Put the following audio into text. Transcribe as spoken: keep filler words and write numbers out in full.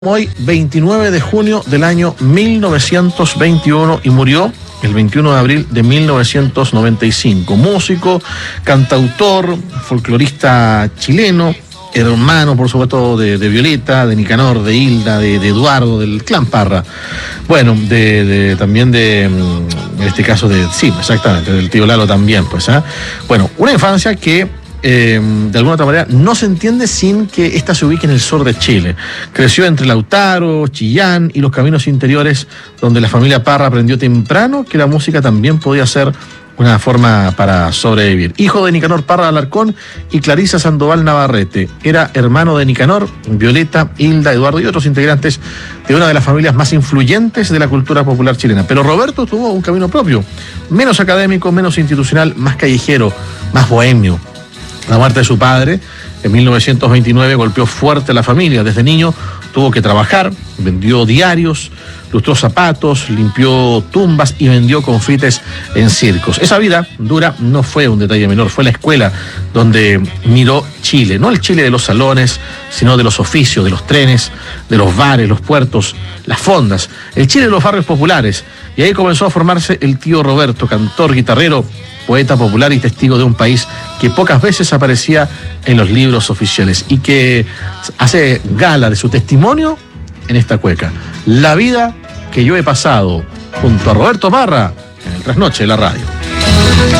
Hoy, veintinueve de junio del año mil novecientos veintiuno, y murió el veintiuno de abril de mil novecientos noventa y cinco. Músico, cantautor, folclorista chileno, hermano, por supuesto, de, de Violeta, de Nicanor, de Hilda, de, de Eduardo, del clan Parra. Bueno, de, de también de, en este caso, de, sí, exactamente, del tío Lalo también, pues, ¿eh? Bueno, una infancia que Eh, de alguna otra manera no se entiende sin que ésta se ubique en el sur de Chile. Creció entre Lautaro, Chillán y los caminos interiores, donde la familia Parra aprendió temprano que la música también podía ser una forma para sobrevivir. Hijo de Nicanor Parra Alarcón y Clarisa Sandoval Navarrete, era hermano de Nicanor, Violeta, Hilda, Eduardo y otros integrantes de una de las familias más influyentes de la cultura popular chilena. Pero Roberto tuvo un camino propio, menos académico, menos institucional, más callejero, más bohemio. La muerte de su padre en mil novecientos veintinueve golpeó fuerte a la familia. Desde niño tuvo que trabajar, vendió diarios, lustró zapatos, limpió tumbas y vendió confites en circos. Esa vida dura no fue un detalle menor, fue la escuela donde miró Chile, no el Chile de los salones, sino de los oficios, de los trenes, de los bares, los puertos, las fondas, el Chile de los barrios populares. Y ahí comenzó a formarse el tío Roberto, cantor, guitarrero, poeta popular y testigo de un país que pocas veces aparecía en los libros oficiales y que hace gala de su testimonio en esta cueca. La vida que yo he pasado junto a Roberto Parra en el Trasnoche de la radio.